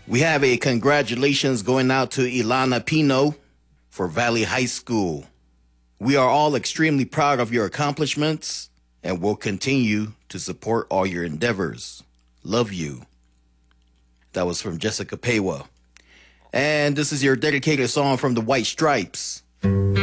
We have a congratulations going out to Ilana Pino for Valley High School. We are all extremely proud of your accomplishments and will continue to support all your endeavors. Love you. That was from Jessica Paywa. And this is your dedicated song from the White Stripes.